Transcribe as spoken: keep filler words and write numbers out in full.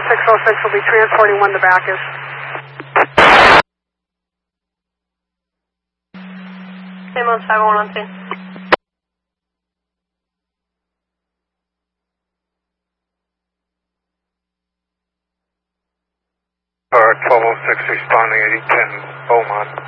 six oh six will be transporting one to Bacchus. Same on seven one one three. twelve oh six responding eighty ten Beaumont.